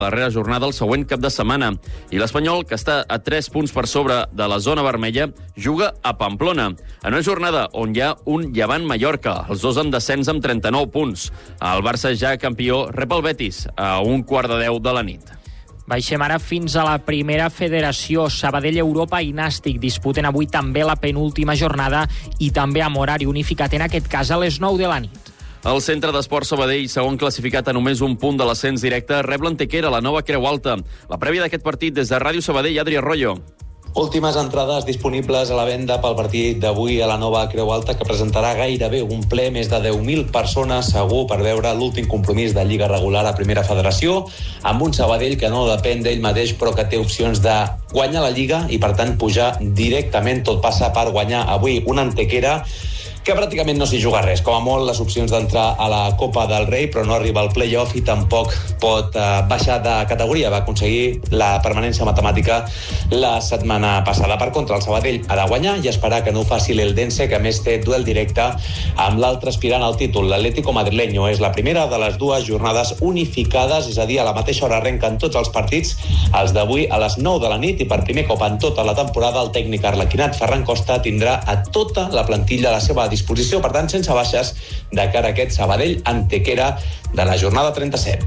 la darrera jornada el següent cap de setmana. I l'Espanyol, que està a 3 punts per sobre de la zona vermella, juga a Pamplona, en una jornada on hi ha un Llevant-Mallorca, els dos amb descens amb 39 punts. El Barça, ja campió, rep el Betis a 1:45 de la nit. Baixem ara fins a la primera federació. Sabadell, Europa i Nàstic disputen avui també la penúltima jornada i també amb horari unificat, en aquest cas a les 9 de la nit. El Centre d'Esport Sabadell, segon classificat a només un punt de l'ascens directe, rep l'Antequera, la nova Creu Alta. La prèvia d'aquest partit des de Ràdio Sabadell, Adri Arroyo. Últimes entrades disponibles a la venda pel partit d'avui a la nova Creu Alta, que presentarà gairebé un ple, més de 10.000 persones segur, per veure l'últim compromís de Lliga regular a Primera Federació, amb un Sabadell que no depèn d'ell mateix, però que té opcions de guanyar la Lliga i, per tant, pujar directament. Tot passa per guanyar avui una Antequera que pràcticament no s'hi juga res. Com a molt, les opcions d'entrar a la Copa del Rei, però no arriba al play-off i tampoc pot baixar de categoria. Va aconseguir la permanència matemàtica la setmana passada. Per contra, el Sabadell ha de guanyar i esperar que no ho faci l'Eldense, que a més té duel directe amb l'altre aspirant al títol, l'Atlético Madrileño. És la primera de les dues jornades unificades, és a dir, a la mateixa hora arrenquen tots els partits, els d'avui a les 9 de la nit, i per primer cop en tota la temporada el tècnic arlequinat Ferran Costa tindrà a tota la plantilla a la seva disposició, per tant, sense baixes de cara a aquest Sabadell-Antequera de la jornada 37.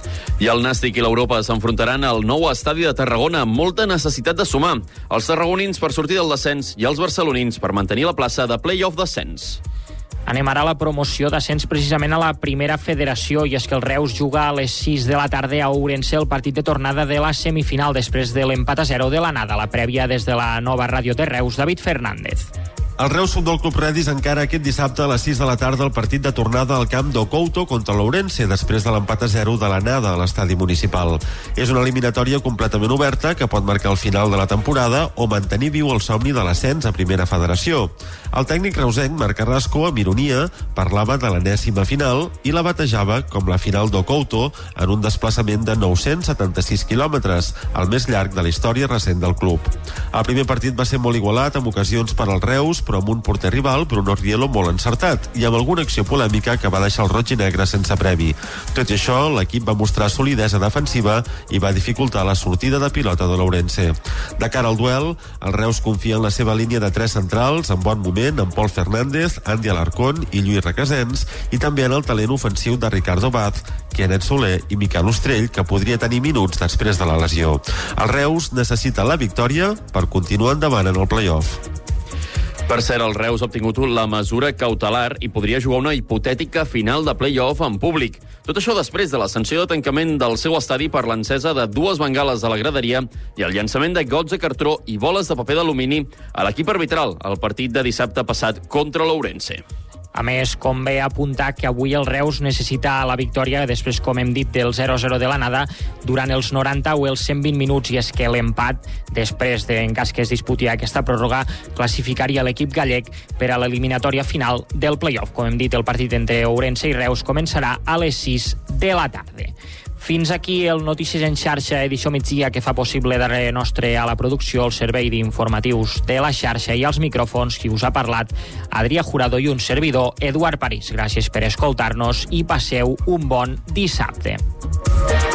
I el Nàstic i l'Europa s'enfrontaran al nou estadi de Tarragona amb molta necessitat de sumar. Els tarragonins per sortir del descens i els barcelonins per mantenir la plaça de play-off descens. Anem ara a la promoció d'ascens precisament a la primera federació, i és que el Reus juga a les 6 de la tarda a Ourense el partit de tornada de la semifinal després de l'empat a 0 de l'anada. La prèvia des de la nova ràdio de Reus, David Fernández. El Reus Futbol Club Redis encara aquest dissabte a les 6 de la tarda el partit de tornada al camp d'Ocouto contra l'Ourense, després de l'empat a 0 de l'anada a l'estadi municipal. És una eliminatòria completament oberta que pot marcar el final de la temporada o mantenir viu el somni de l'ascens a Primera Federació. El tècnic reusenc, Marc Carrasco, amb ironia, parlava de l'enèsima final i la batejava com la final d'Ocouto en un desplaçament de 976 quilòmetres, el més llarg de la història recent del club. El primer partit va ser molt igualat, amb ocasions per al Reus, però amb un porter rival, Bruno Rielo, molt encertat, i amb alguna acció polèmica que va deixar el roig i negre sense previ. Tot i això, l'equip va mostrar solidesa defensiva i va dificultar la sortida de pilota de l'Ourense. De cara al duel, el Reus confia en la seva línia de 3 centrals, en bon moment, amb Pol Fernández, Andy Alarcón i Lluís Requesens, i també en el talent ofensiu de Ricardo Baz, Kenneth Soler i Miquel Ostrell, que podria tenir minuts després de la lesió. El Reus necessita la victòria per continuar endavant en el play-off. Per cert, el Reus ha obtingut la mesura cautelar i podria jugar una hipotètica final de play-off en públic. Tot això després de la sanció de tancament del seu estadi per l'encesa de 2 bengales a la graderia i el llançament de gots de cartró i boles de paper d'alumini a l'equip arbitral al partit de dissabte passat contra l'Ourense. A més, convé apuntar que avui el Reus necessita la victòria després, com hem dit, del 0-0 de l'anada durant els 90 o els 120 minuts, i és que l'empat, després en cas que es disputi aquesta pròrroga, classificaria l'equip gallec per a l'eliminatòria final del play-off. Com hem dit, el partit entre Ourense i Reus començarà a les 6 de la tarda. Fins aquí el Notícies en xarxa, edició migdia, que fa possible darrere nostre a la producció, el servei d'informatius de la xarxa i als micròfons, qui us ha parlat, Adrià Jurado, i un servidor, Eduard París. Gràcies per escoltar-nos i passeu un bon dissabte.